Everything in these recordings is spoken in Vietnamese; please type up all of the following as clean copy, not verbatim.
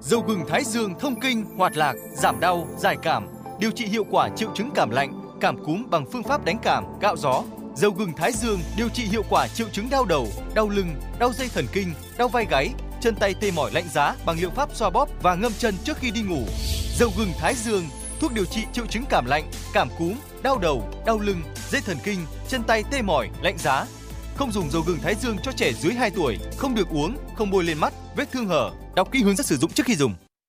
Dầu gừng Thái Dương thông kinh, hoạt lạc, giảm đau, giải cảm, điều trị hiệu quả triệu chứng cảm lạnh, cảm cúm bằng phương pháp đánh cảm, gạo gió. Dầu gừng Thái Dương điều trị hiệu quả triệu chứng đau đầu, đau lưng, đau dây thần kinh, đau vai gáy, chân tay tê mỏi lạnh giá bằng liệu pháp xoa bóp và ngâm chân trước khi đi ngủ. Dầu gừng Thái Dương, thuốc điều trị triệu chứng cảm lạnh, cảm cúm, đau đầu, đau lưng, dây thần kinh, chân tay tê mỏi, lạnh giá. Không dùng dầu gừng Thái Dương cho trẻ dưới 2 tuổi, không được uống, không bôi lên mắt, vết thương hở. Đọc kỹ hướng dẫn sử dụng trước khi dùng.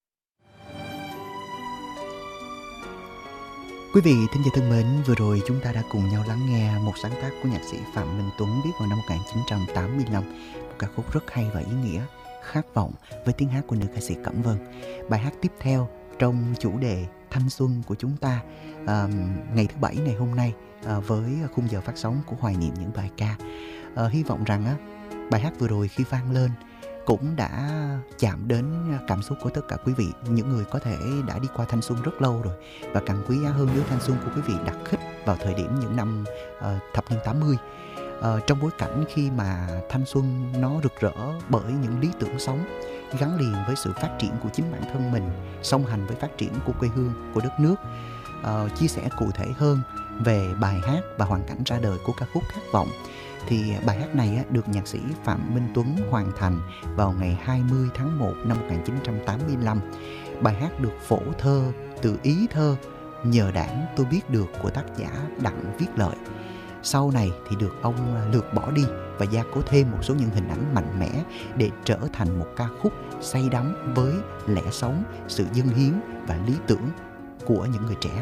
Quý vị thính giả thân mến, vừa rồi chúng ta đã cùng nhau lắng nghe một sáng tác của nhạc sĩ Phạm Minh Tuấn viết vào năm 1985, một ca khúc rất hay và ý nghĩa, Khát vọng, với tiếng hát của nữ ca sĩ Cẩm Vân. Bài hát tiếp theo trong chủ đề thanh xuân của chúng ta ngày thứ Bảy ngày hôm nay, với khung giờ phát sóng của Hoài Niệm những bài ca. Hy vọng rằng bài hát vừa rồi khi vang lên cũng đã chạm đến cảm xúc của tất cả quý vị, những người có thể đã đi qua thanh xuân rất lâu rồi. Và càng quý giá hơn nếu thanh xuân của quý vị đặt khích vào thời điểm những năm thập niên 80, trong bối cảnh khi mà thanh xuân nó rực rỡ bởi những lý tưởng sống gắn liền với sự phát triển của chính bản thân mình, song hành với phát triển của quê hương, của đất nước. Chia sẻ cụ thể hơn về bài hát và hoàn cảnh ra đời của ca khúc Khát vọng, thì bài hát này được nhạc sĩ Phạm Minh Tuấn hoàn thành vào ngày 20 tháng 1 năm 1985. Bài hát được phổ thơ từ ý thơ Nhờ Đảng Tôi Biết Được của tác giả Đặng Viết Lợi. Sau này thì được ông lược bỏ đi và gia cố thêm một số những hình ảnh mạnh mẽ để trở thành một ca khúc say đắm với lẽ sống, sự dâng hiến và lý tưởng của những người trẻ.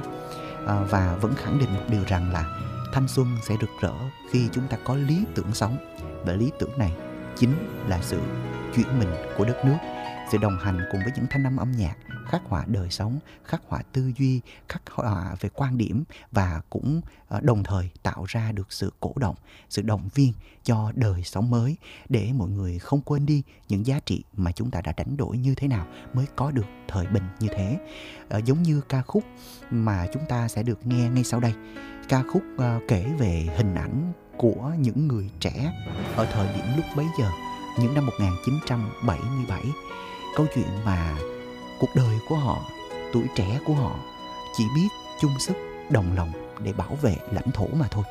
Và vẫn khẳng định một điều rằng là thanh xuân sẽ rực rỡ khi chúng ta có lý tưởng sống. Và lý tưởng này chính là sự chuyển mình của đất nước, sự đồng hành cùng với những thanh âm âm nhạc khắc họa đời sống, khắc họa tư duy, khắc họa về quan điểm, và cũng đồng thời tạo ra được sự cổ động, sự động viên cho đời sống mới, để mọi người không quên đi những giá trị mà chúng ta đã đánh đổi như thế nào mới có được thời bình như thế. Giống như ca khúc mà chúng ta sẽ được nghe ngay sau đây, ca khúc kể về hình ảnh của những người trẻ ở thời điểm lúc bấy giờ, những năm 1977. Câu chuyện mà cuộc đời của họ, tuổi trẻ của họ chỉ biết chung sức đồng lòng để bảo vệ lãnh thổ mà thôi.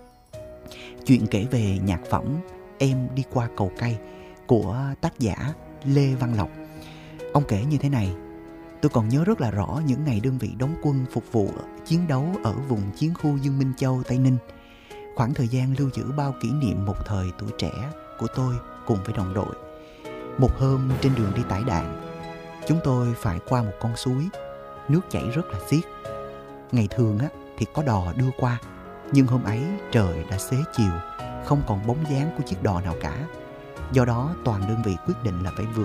Chuyện kể về nhạc phẩm Em Đi Qua Cầu Cây của tác giả Lê Văn Lộc. Ông kể như thế này: tôi còn nhớ rất là rõ những ngày đơn vị đóng quân phục vụ chiến đấu ở vùng chiến khu Dương Minh Châu, Tây Ninh. Khoảng thời gian lưu giữ bao kỷ niệm một thời tuổi trẻ của tôi cùng với đồng đội. Một hôm trên đường đi tải đạn, chúng tôi phải qua một con suối, nước chảy rất là xiết. Ngày thường thì có đò đưa qua, nhưng hôm ấy trời đã xế chiều, không còn bóng dáng của chiếc đò nào cả. Do đó toàn đơn vị quyết định là phải vượt